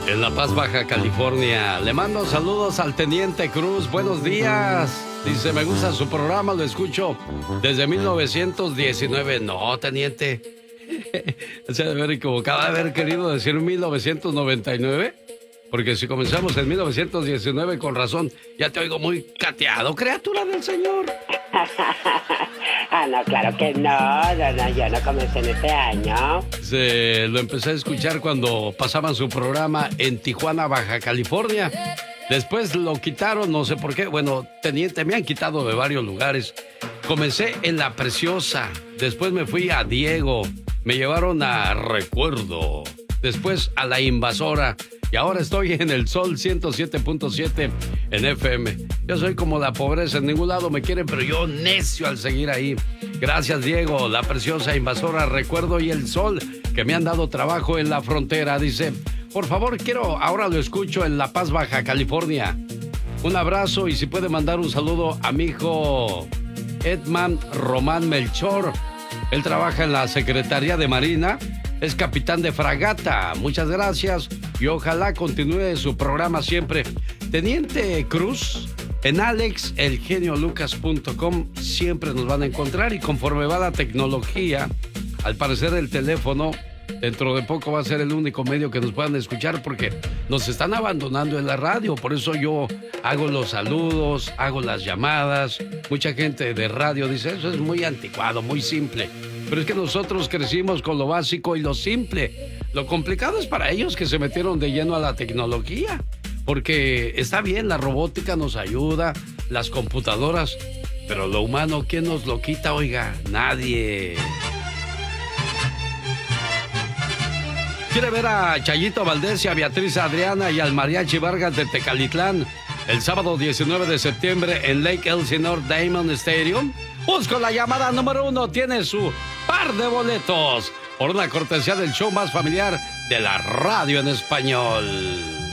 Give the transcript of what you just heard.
En La Paz, Baja California. Le mando saludos al Teniente Cruz. Buenos días. Dice, me gusta su programa, lo escucho desde 1919. No, Teniente. Se ha de haber equivocado, de haber querido decir 1999. Porque si comenzamos en 1919, con razón, ya te oigo muy cateado, criatura del Señor. No, claro que no, yo no comencé en este año. Lo empecé a escuchar cuando pasaban su programa en Tijuana, Baja California. Después lo quitaron, no sé por qué. Bueno, Teniente, me han quitado de varios lugares. Comencé en La Preciosa, después me fui a Diego, me llevaron a Recuerdo, después a La Invasora. Y ahora estoy en el Sol 107.7 en FM. Yo soy como la pobreza, en ningún lado me quieren, pero yo necio al seguir ahí. Gracias, Diego, La Preciosa, Invasora, Recuerdo y el Sol, que me han dado trabajo en la frontera. Dice, por favor, ahora lo escucho en La Paz, Baja California. Un abrazo y si puede mandar un saludo a mi hijo Edman Román Melchor. Él trabaja en la Secretaría de Marina. Es capitán de fragata. Muchas gracias y ojalá continúe su programa siempre. Teniente Cruz, en alexelgeniolucas.com siempre nos van a encontrar y conforme va la tecnología, al parecer el teléfono dentro de poco va a ser el único medio que nos puedan escuchar porque nos están abandonando en la radio. Por eso yo hago los saludos, hago las llamadas. Mucha gente de radio dice, eso es muy anticuado, muy simple. Pero es que nosotros crecimos con lo básico y lo simple. Lo complicado es para ellos que se metieron de lleno a la tecnología. Porque está bien, la robótica nos ayuda, las computadoras, pero lo humano, ¿quién nos lo quita, oiga? Nadie. ¿Quiere ver a Chayito Valdés y a Beatriz Adriana y al Mariachi Vargas de Tecalitlán el sábado 19 de septiembre en Lake Elsinore Diamond Stadium? Busco la llamada número 1, tiene su par de boletos por una cortesía del show más familiar de la radio en español.